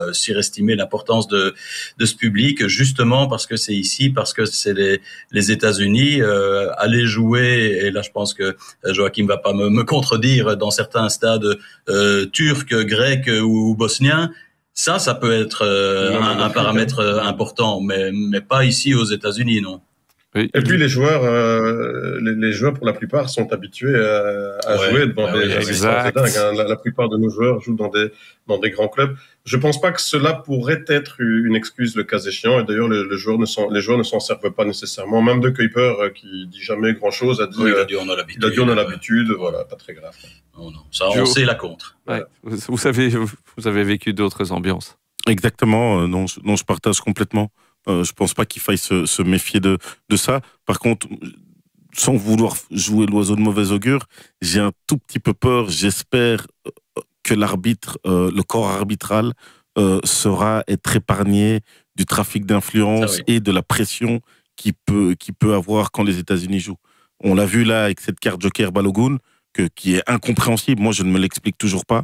surestimer l'importance de ce public, justement parce que c'est ici, parce que c'est les États-Unis. Aller jouer, et là je pense que Joachim va pas me contredire, dans certains stades turcs, grecs ou bosniens, ça peut être un paramètre important, mais pas ici aux États-Unis, non. Oui. Et puis les joueurs pour la plupart sont habitués à jouer devant des dingues. La plupart de nos joueurs jouent dans des grands clubs. Je pense pas que cela pourrait être une excuse le cas échéant. Et d'ailleurs, les joueurs ne s'en servent pas nécessairement. Même De Kuiper, qui dit jamais grand chose, a dit, il a dit on a l'habitude. Voilà, pas très grave. Non, ça, on sait la contre. Ouais. Vous avez vécu d'autres ambiances. Exactement, non, je partage complètement. Je pense pas qu'il faille se méfier de ça. Par contre, sans vouloir jouer l'oiseau de mauvais augure, j'ai un tout petit peu peur. J'espère que le corps arbitral saura être épargné du trafic d'influence et de la pression qu'il peut avoir quand les États-Unis jouent. On l'a vu là avec cette carte Joker Balogun, qui est incompréhensible. Moi, je ne me l'explique toujours pas.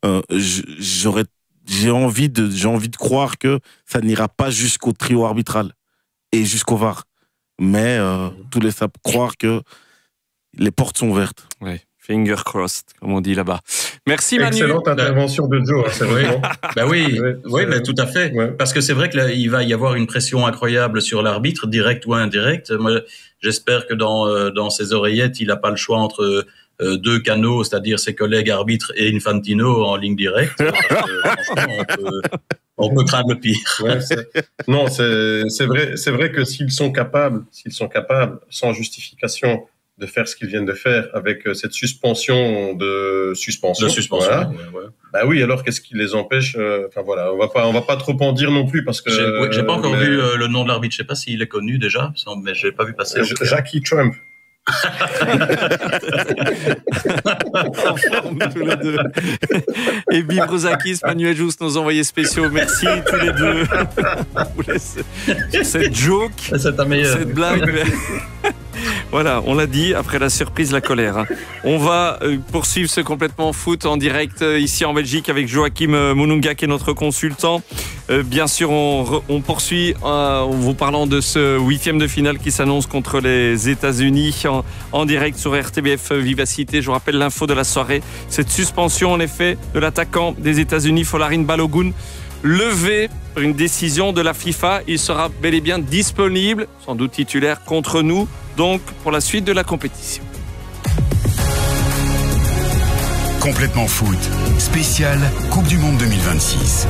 J'ai envie de croire que ça n'ira pas jusqu'au trio arbitral et jusqu'au VAR. Mais tout laisse à croire que les portes sont ouvertes. Oui, finger crossed, comme on dit là-bas. Merci Manu. Excellente intervention de Joe, c'est vrai. Oui, tout à fait. Ouais. Parce que c'est vrai qu'il va y avoir une pression incroyable sur l'arbitre, direct ou indirect. Moi, j'espère que dans ses oreillettes, il n'a pas le choix entre deux canaux, c'est-à-dire ses collègues arbitres et Infantino en ligne directe. Franchement, on peut craindre le pire. Ouais, c'est vrai que s'ils sont capables, sans justification, de faire ce qu'ils viennent de faire avec cette suspension de suspension. Voilà. Ouais. Bah oui, alors qu'est-ce qui les empêche? Enfin voilà, on va pas trop en dire non plus parce que j'ai pas encore vu le nom de l'arbitre. Je sais pas s'il est connu déjà, mais j'ai pas vu passer. Jackie Trump. En forme tous les deux. Et Bibrozakis, Manuel Jousse, nos envoyés spéciaux, merci tous les deux. Vous laissez cette joke, cette blague. Voilà, on l'a dit, après la surprise, la colère. On va poursuivre ce complètement foot en direct ici en Belgique avec Joachim Mununga qui est notre consultant. Bien sûr, on poursuit en vous parlant de ce 8e de finale qui s'annonce contre les États-Unis en direct sur RTBF Vivacité. Je vous rappelle l'info de la soirée. Cette suspension, en effet, de l'attaquant des États-Unis, Folarin Balogun, levé par une décision de la FIFA. Il sera bel et bien disponible, sans doute titulaire, contre nous, donc pour la suite de la compétition. Complètement foot, spécial Coupe du Monde 2026.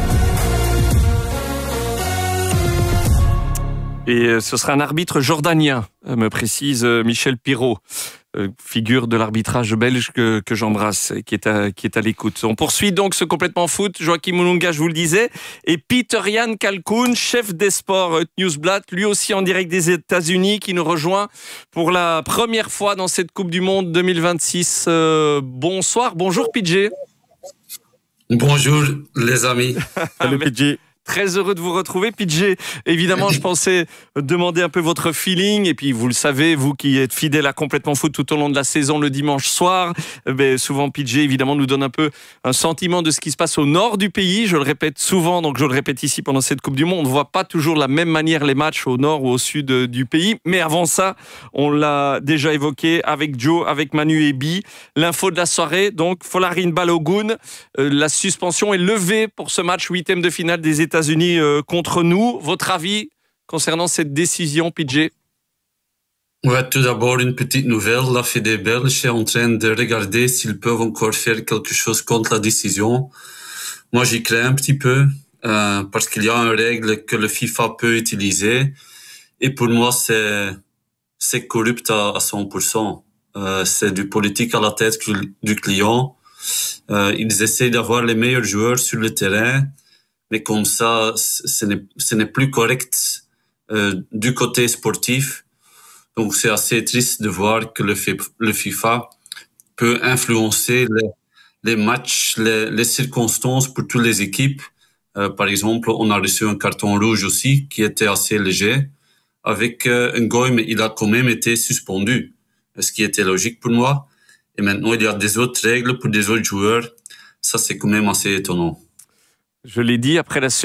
Et ce sera un arbitre jordanien, me précise Michel Pirot, figure de l'arbitrage belge que j'embrasse, qui est à l'écoute. On poursuit donc ce complètement foot. Joachim Mununga, je vous le disais, et Peter-Jan Kalkoun, chef des sports Newsblad, lui aussi en direct des États-Unis, qui nous rejoint pour la première fois dans cette Coupe du Monde 2026. Bonjour PJ. Bonjour les amis. Salut PJ. Très heureux de vous retrouver. PJ, évidemment, je pensais demander un peu votre feeling. Et puis, vous le savez, vous qui êtes fidèle à Complètement Foot tout au long de la saison le dimanche soir, souvent, PJ, évidemment, nous donne un peu un sentiment de ce qui se passe au nord du pays. Je le répète souvent, donc je le répète ici pendant cette Coupe du Monde. On ne voit pas toujours de la même manière les matchs au nord ou au sud du pays. Mais avant ça, on l'a déjà évoqué avec Joe, avec Manu et Bi. L'info de la soirée, donc, Folarin Balogun. La suspension est levée pour ce match 8e de finale des États-Unis contre nous. Votre avis concernant cette décision, PJ? Ouais, tout d'abord, une petite nouvelle. La Fédé belge est en train de regarder s'ils peuvent encore faire quelque chose contre la décision. Moi, j'y crains un petit peu parce qu'il y a une règle que le FIFA peut utiliser. Et pour moi, c'est corrupt à 100%. C'est du politique à la tête du client. Ils essaient d'avoir les meilleurs joueurs sur le terrain. Mais comme ça, ce n'est plus correct du côté sportif. Donc, c'est assez triste de voir que le FIFA peut influencer les matchs, les circonstances pour toutes les équipes. Par exemple, on a reçu un carton rouge aussi qui était assez léger. Avec Ngoy, mais il a quand même été suspendu, ce qui était logique pour moi. Et maintenant, il y a des autres règles pour des autres joueurs. Ça, c'est quand même assez étonnant. Je l'ai dit, après la